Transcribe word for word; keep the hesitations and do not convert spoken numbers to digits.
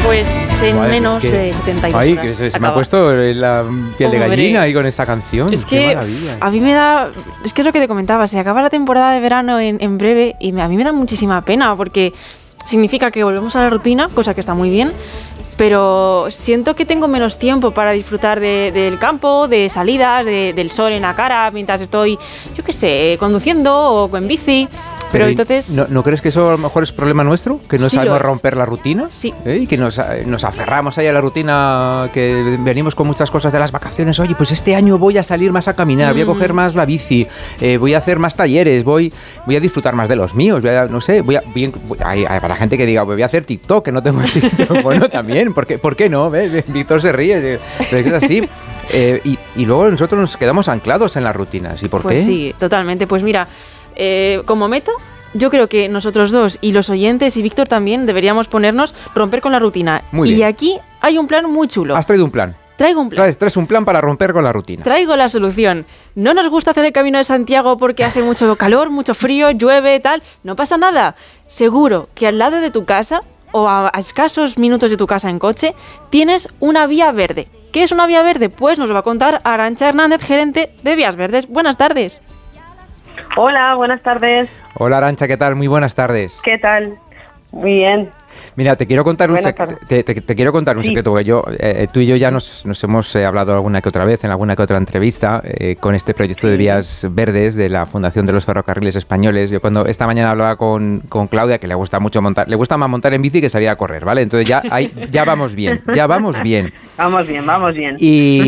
Pues en Madre, menos que- de setenta y dos Ay, horas que se, se me acaba. ha puesto la piel de Hombre. gallina ahí con esta canción. Es Qué que maravilla. a mí me da... Es que es lo que te comentaba, se acaba la temporada de verano en, en breve y me- a mí me da muchísima pena porque significa que volvemos a la rutina, cosa que está muy bien, pero siento que tengo menos tiempo para disfrutar de- del campo, de salidas, de- del sol en la cara mientras estoy, yo qué sé, conduciendo o en bici. Pero, Pero, entonces... ¿no, ¿no crees que eso a lo mejor es problema nuestro? ¿Que no Sí lo sabemos es. romper la rutina? Sí. ¿Eh? Y que nos, nos aferramos ahí a la rutina, que venimos con muchas cosas de las vacaciones. Oye, pues este año voy a salir más a caminar, voy a Mm. coger más la bici, eh, voy a hacer más talleres, voy, voy a disfrutar más de los míos, voy a- no sé, voy a... Bien, voy- hay, hay para la gente que diga, voy a hacer TikTok, que no tengo TikTok. Bueno, también, ¿por qué, ¿por qué no? ¿Ves? Víctor se ríe, eh, pero es así. Eh, y, y luego nosotros nos quedamos anclados en las rutinas. ¿Y por Pues qué? sí, totalmente. Pues mira, eh, como meta, yo creo que nosotros dos y los oyentes y Víctor también deberíamos ponernos romper con la rutina. Muy y bien. aquí hay un plan muy chulo. Has traído un plan. Traigo un plan. Traes, traes un plan para romper con la rutina. Traigo la solución. No nos gusta hacer el Camino de Santiago porque hace mucho calor, mucho frío, llueve, tal. No pasa nada. Seguro que al lado de tu casa o a, a escasos minutos de tu casa en coche tienes una vía verde. ¿Qué es una vía verde? Pues nos lo va a contar Arantxa Hernández, gerente de Vías Verdes. Buenas tardes. Hola, buenas tardes. Hola Arantxa, ¿qué tal? Muy buenas tardes. ¿Qué tal? Muy bien. Mira, te quiero contar un Buenas secreto. tardes. Te, te- te quiero contar un Sí. secreto, porque yo, eh, tú y yo ya nos, nos hemos eh, hablado alguna que otra vez, en alguna que otra entrevista, eh, con este proyecto de Vías Verdes de la Fundación de los Ferrocarriles Españoles. Yo cuando esta mañana hablaba con, con Claudia, que le gusta mucho montar, le gusta más montar en bici que salir a correr, ¿vale? Entonces ya, ahí, ya vamos bien, ya vamos bien. Vamos bien, vamos bien. Y